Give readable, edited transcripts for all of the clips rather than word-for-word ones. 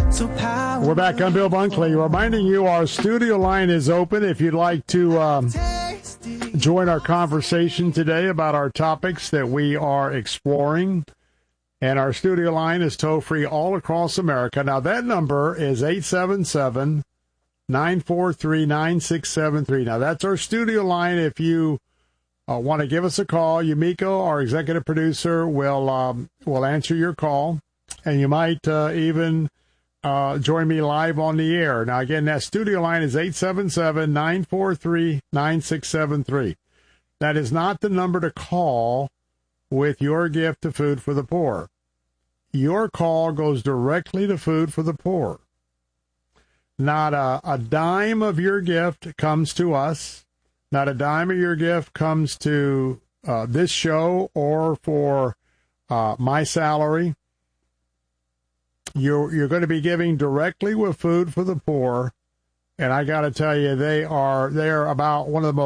We're back on Bill Bunkley, reminding you our studio line is open if you'd like to join our conversation today about our topics that we are exploring. And our studio line is toll-free all across America. Now, that number is 877-943-9673. Now, that's our studio line. If you want to give us a call, Yumiko, our executive producer, will answer your call. And you might even join me live on the air. Now, again, that studio line is 877-943-9673. That is not the number to call with your gift to Food for the Poor. Your call goes directly to Food for the Poor. Not a dime of your gift comes to us. Not a dime of your gift comes to this show or for my salary. You're going to be giving directly with Food for the Poor, and I got to tell you, they are about one of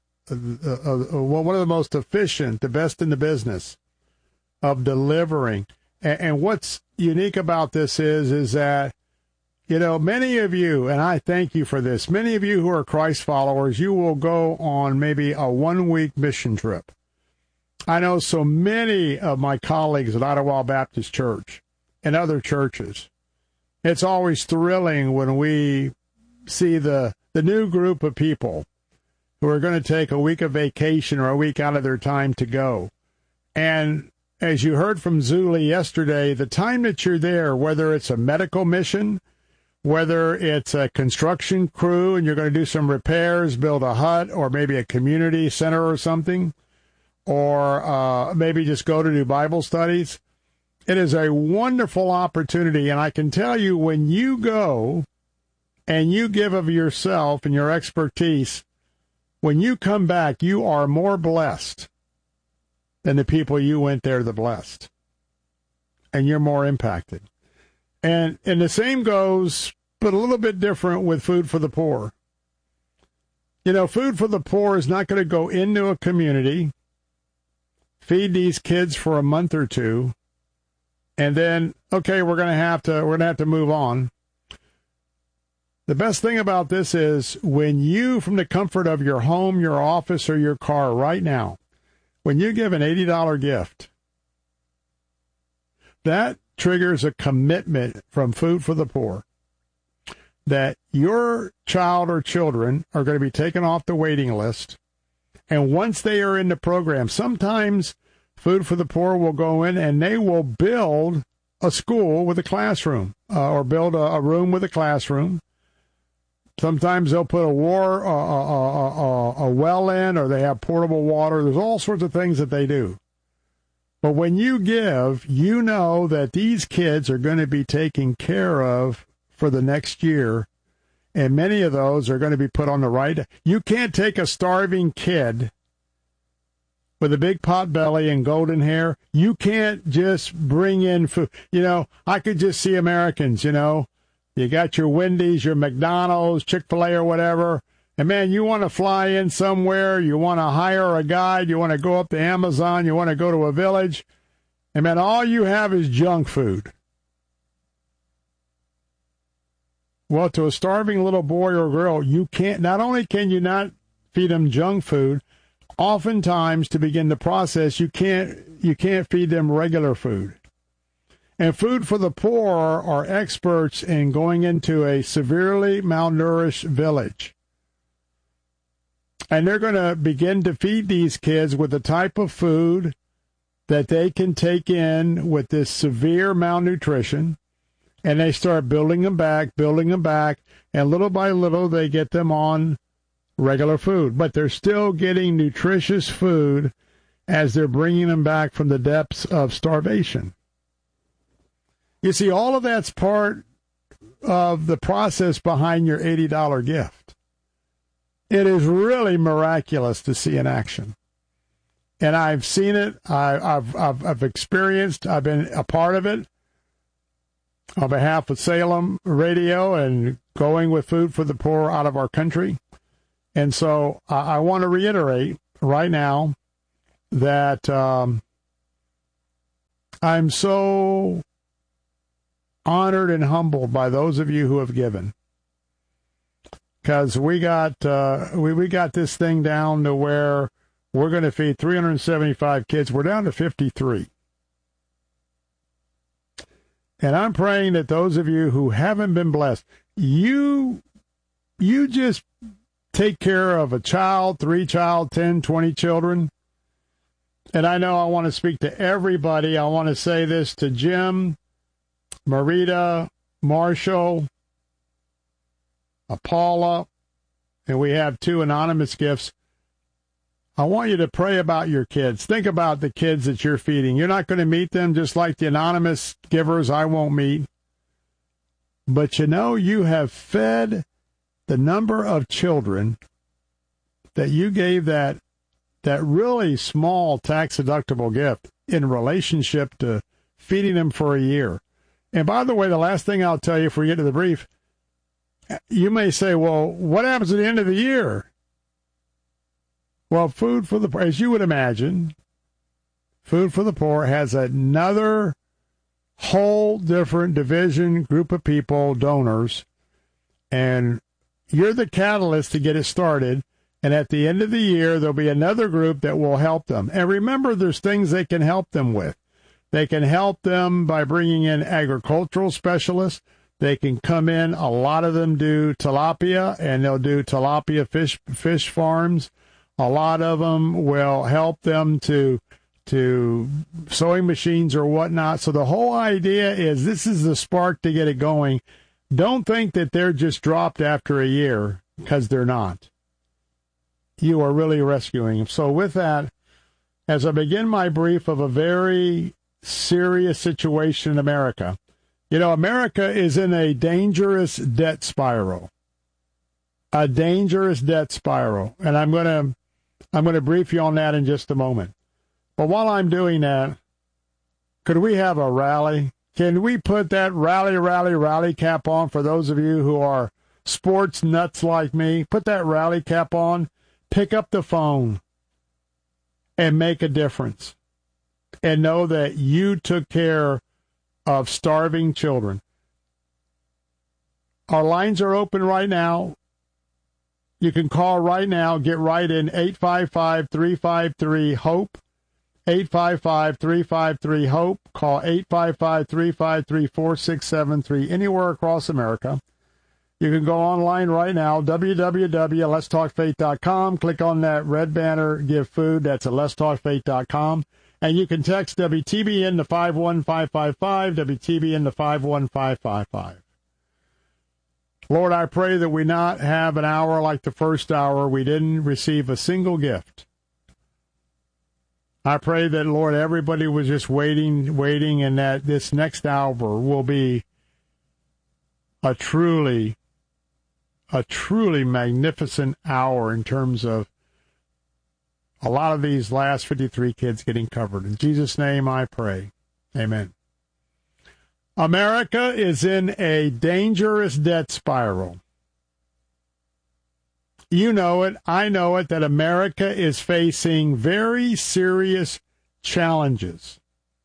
the most efficient, the best in the business of delivering. And what's unique about this is that, you know, many of you, and I thank you for this, many of you who are Christ followers, you will go on maybe a 1-week mission trip. I know so many of my colleagues at Ottawa Baptist Church and other churches. It's always thrilling when we see the new group of people who are going to take a week of vacation or a week out of their time to go. And as you heard from Zuli yesterday, the time that you're there, whether it's a medical mission, whether it's a construction crew and you're going to do some repairs, build a hut, or maybe a community center or something, or maybe just go to do Bible studies, it is a wonderful opportunity. And I can tell you, when you go and you give of yourself and your expertise, when you come back, you are more blessed than the people you went there to blessed. And you're more impacted. And the same goes, but a little bit different, with Food for the Poor. You know, Food for the Poor is not going to go into a community, feed these kids for a month or two, and then, okay, we're going to have to move on. The best thing about this is when you, from the comfort of your home, your office, or your car right now, when you give an $80 gift, that triggers a commitment from Food for the Poor that your child or children are going to be taken off the waiting list. And once they are in the program, sometimes Food for the Poor will go in and they will build a school with a classroom or build a room with a classroom. Sometimes they'll put a well in, or they have portable water. There's all sorts of things that they do. But when you give, you know that these kids are going to be taken care of for the next year, and many of those are going to be put on the right. You can't take a starving kid with a big pot belly and golden hair. You can't just bring in food. You know, I could just see Americans, you know. You got your Wendy's, your McDonald's, Chick-fil-A or whatever. And, man, you want to fly in somewhere. You want to hire a guide. You want to go up to Amazon. You want to go to a village. And, man, all you have is junk food. Well, to a starving little boy or girl, you can't. Not only can you not feed them junk food, oftentimes to begin the process, you can't feed them regular food. And Food for the Poor are experts in going into a severely malnourished village. And they're going to begin to feed these kids with the type of food that they can take in with this severe malnutrition. And they start building them back. And little by little, they get them on regular food. But they're still getting nutritious food as they're bringing them back from the depths of starvation. You see, all of that's part of the process behind your $80 gift. It is really miraculous to see in action. And I've seen it. I've experienced. I've been a part of it on behalf of Salem Radio and going with Food for the Poor out of our country. And so I want to reiterate right now that I'm so honored and humbled by those of you who have given. Because we got this thing down to where we're going to feed 375 kids. We're down to 53. And I'm praying that those of you who haven't been blessed, you just take care of a child, 3 child, 10, 20 children. And I know I want to speak to everybody. I want to say this to Jim, Marita, Marshall, Paula, and we have 2 anonymous gifts. I want you to pray about your kids. Think about the kids that you're feeding. You're not going to meet them just like the anonymous givers I won't meet. But you have fed the number of children that you gave that really small tax-deductible gift in relationship to feeding them for a year. And by the way, the last thing I'll tell you before we get to the brief, you may say, well, what happens at the end of the year? Well, Food for the Poor, as you would imagine, Food for the Poor has another whole different division, group of people, donors, and you're the catalyst to get it started. And at the end of the year, there'll be another group that will help them. And remember, there's things they can help them with. They can help them by bringing in agricultural specialists. They can come in. A lot of them do tilapia, and they'll do tilapia fish farms. A lot of them will help them to sewing machines or whatnot. So the whole idea is this is the spark to get it going. Don't think that they're just dropped after a year, because they're not. You are really rescuing them. So with that, as I begin my brief of a very serious situation in America, America is in a dangerous debt spiral. A dangerous debt spiral. And I'm going to brief you on that in just a moment. But while I'm doing that, could we have a rally? Can we put that rally cap on for those of you who are sports nuts like me? Put that rally cap on, pick up the phone, and make a difference. And know that you took care of starving children. Our lines are open right now. You can call right now. Get right in, 855-353-HOPE, 855-353-HOPE. Call 855-353-4673, anywhere across America. You can go online right now, www.letstalkfaith.com. Click on that red banner, Give Food. That's at letstalkfaith.com. And you can text WTBN to 51555, WTBN to 51555. Lord, I pray that we not have an hour like the first hour. We didn't receive a single gift. I pray that, Lord, everybody was just waiting, and that this next hour will be a truly magnificent hour in terms of a lot of these last 53 kids getting covered. In Jesus' name I pray. Amen. America is in a dangerous debt spiral. You know it, I know it, that America is facing very serious challenges.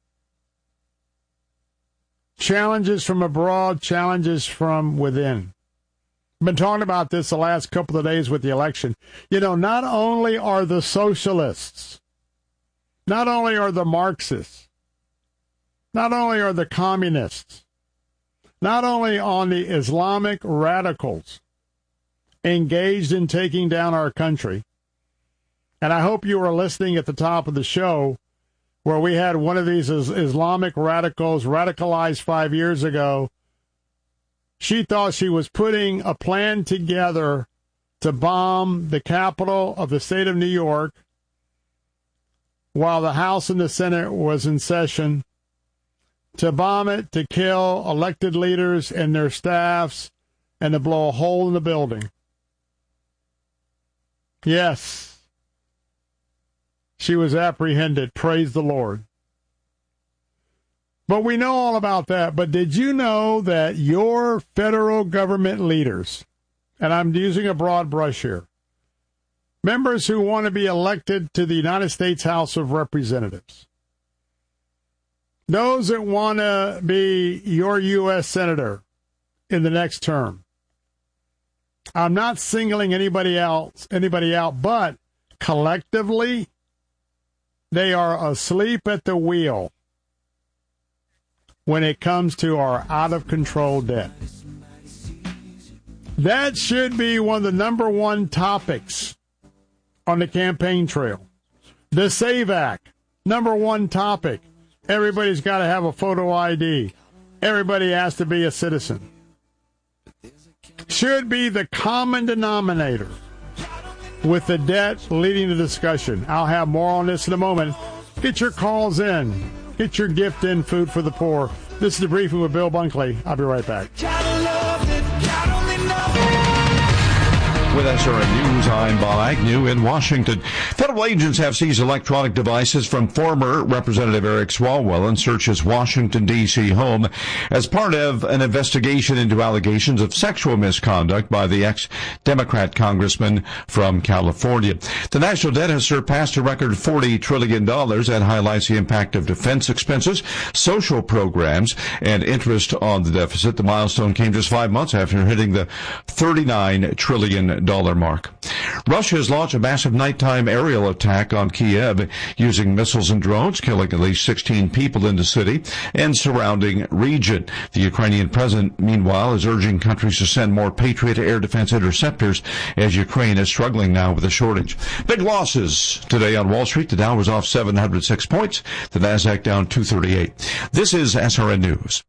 Challenges from abroad, challenges from within. I've been talking about this the last couple of days with the election. Not only are the socialists, not only are the Marxists, not only are the communists, not only are the Islamic radicals engaged in taking down our country, and I hope you were listening at the top of the show where we had one of these Islamic radicals radicalized 5 years ago. She thought she was putting a plan together to bomb the capital of the state of New York while the House and the Senate was in session, to bomb it, to kill elected leaders and their staffs, and to blow a hole in the building. Yes, she was apprehended. Praise the Lord. But we know all about that. But did you know that your federal government leaders, and I'm using a broad brush here, members who want to be elected to the United States House of Representatives, those that want to be your U.S. Senator in the next term. I'm not singling anybody out, but collectively, they are asleep at the wheel when it comes to our out-of-control debt. That should be one of the number one topics on the campaign trail. The SAVE Act, number one topic. Everybody's got to have a photo ID. Everybody has to be a citizen. Should be the common denominator with the debt leading the discussion. I'll have more on this in a moment. Get your calls in. Get your gift in, Food for the Poor. This is The Briefing with Bill Bunkley. I'll be right back. With SRN News, I'm Bob Agnew in Washington. Federal agents have seized electronic devices from former Representative Eric Swalwell and searched his Washington, D.C. home as part of an investigation into allegations of sexual misconduct by the ex-Democrat congressman from California. The national debt has surpassed a record $40 trillion. That highlights the impact of defense expenses, social programs, and interest on the deficit. The milestone came just 5 months after hitting the $39 trillion mark. Russia has launched a massive nighttime aerial attack on Kiev using missiles and drones, killing at least 16 people in the city and surrounding region. The Ukrainian president, meanwhile, is urging countries to send more Patriot air defense interceptors as Ukraine is struggling now with a shortage. Big losses today on Wall Street. The Dow was off 706 points. The Nasdaq down 238. This is SRN News.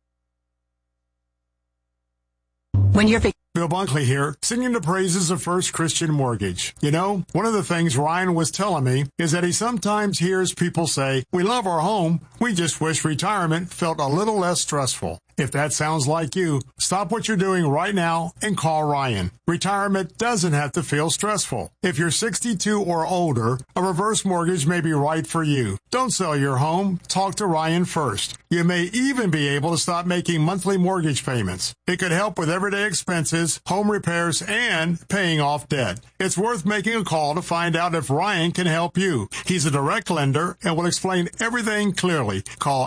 When you're Bill Bunkley here, singing the praises of First Christian Mortgage. You know, one of the things Ryan was telling me is that he sometimes hears people say, we love our home, we just wish retirement felt a little less stressful. If that sounds like you, stop what you're doing right now and call Ryan. Retirement doesn't have to feel stressful. If you're 62 or older, a reverse mortgage may be right for you. Don't sell your home. Talk to Ryan first. You may even be able to stop making monthly mortgage payments. It could help with everyday expenses, home repairs, and paying off debt. It's worth making a call to find out if Ryan can help you. He's a direct lender and will explain everything clearly. Call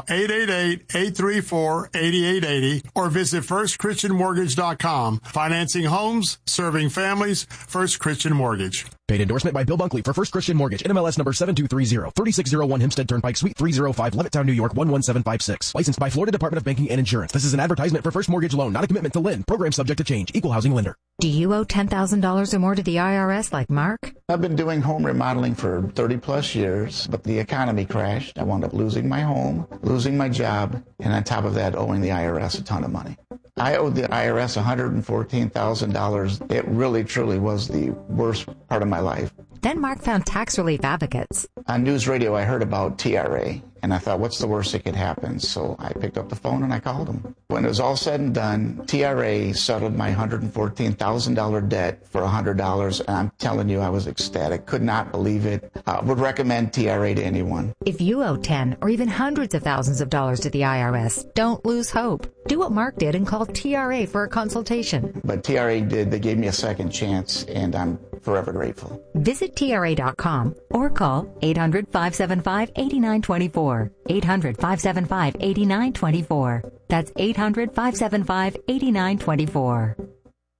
888-834-8880 or visit firstchristianmortgage.com. Financing homes, serving families, First Christian Mortgage. Paid endorsement by Bill Bunkley for First Christian Mortgage, NMLS number 7230, 3601 Hempstead Turnpike, Suite 305, Levittown, New York 11756. Licensed by Florida Department of Banking and Insurance. This is an advertisement for First Mortgage Loan, not a commitment to lend. Program subject to change. Equal housing lender. Do you owe $10,000 or more to the IRS like Mark? I've been doing home remodeling for 30 plus years, but the economy crashed. I wound up losing my home, losing my job, and on top of that, owing the IRS a ton of money. I owed the IRS $114,000. It really, truly was the worst part of my life. Then Mark found tax relief advocates. On news radio, I heard about TRA, and I thought, what's the worst that could happen? So I picked up the phone and I called them. When it was all said and done, TRA settled my $114,000 debt for $100, and I'm telling you, I was ecstatic. Could not believe it. Would recommend TRA to anyone. If you owe 10 or even hundreds of thousands of dollars to the IRS, don't lose hope. Do what Mark did and call TRA for a consultation. But TRA did. They gave me a second chance, and I'm forever grateful. Visit TRA.com or call 800-575-8924. 800-575-8924. That's 800-575-8924.